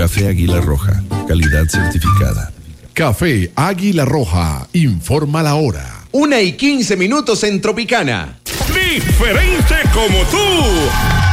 Café Águila Roja, calidad certificada. Café Águila Roja, informa la hora. 1:15 en Tropicana. Diferente como tú.